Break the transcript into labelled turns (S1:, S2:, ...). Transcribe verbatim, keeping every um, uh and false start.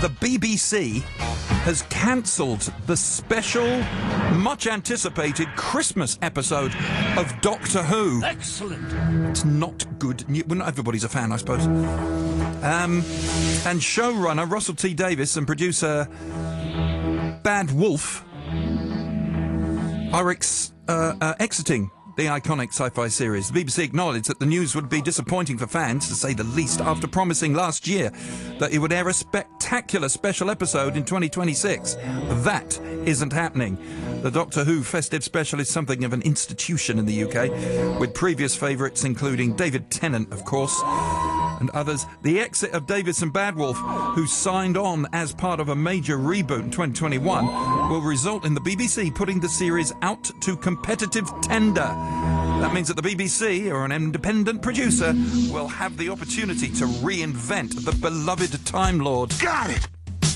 S1: the B B C has cancelled the special, much-anticipated Christmas episode of Doctor Who.
S2: Excellent.
S1: It's not good news. Well, not everybody's a fan, I suppose. Um, and showrunner Russell T Davies and producer Bad Wolf are ex- uh, uh, exiting the iconic sci-fi series. The B B C acknowledged that the news would be disappointing for fans, to say the least, after promising last year that it would air a spectacular special episode in twenty twenty-six. That isn't happening. The Doctor Who festive special is something of an institution in the U K, with previous favourites including David Tennant, of course, and others. The exit of Davis and Bad Wolf, who signed on as part of a major reboot in twenty twenty-one, will result in the B B C putting the series out to competitive tender. That means that the B B C, or an independent producer, will have the opportunity to reinvent the beloved Time Lord.
S2: Got it!